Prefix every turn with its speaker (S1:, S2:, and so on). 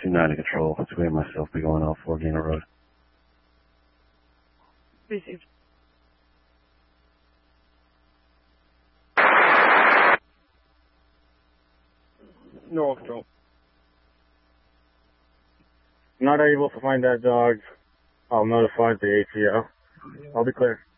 S1: 2-9 to control. 2 and myself be going off 4 Gainer Road.
S2: Received.
S3: No control. Not able to find that dog. I'll notify the ATO. I'll be clear.